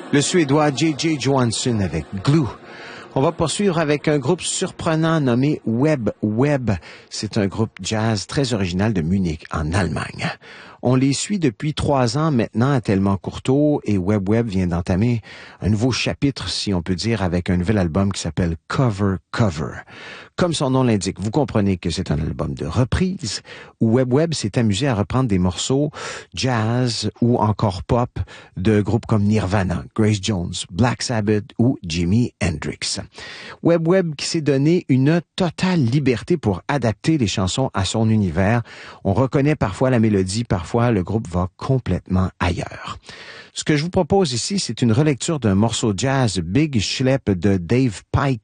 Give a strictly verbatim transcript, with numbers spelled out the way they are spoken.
Le Suédois J J Johansson avec Glue. On va poursuivre avec un groupe surprenant nommé Web Web. C'est un groupe jazz très original de Munich, en Allemagne. On les suit depuis trois ans maintenant à Tellement Courteau et Web Web vient d'entamer un nouveau chapitre, si on peut dire, avec un nouvel album qui s'appelle Cover Cover. Comme son nom l'indique, vous comprenez que c'est un album de reprise où Web Web s'est amusé à reprendre des morceaux jazz ou encore pop de groupes comme Nirvana, Grace Jones, Black Sabbath ou Jimi Hendrix. Web Web qui s'est donné une totale liberté pour adapter les chansons à son univers. On reconnaît parfois la mélodie, parfois le groupe va complètement ailleurs. Ce que je vous propose ici, c'est une relecture d'un morceau jazz Big Schlepp de Dave Pike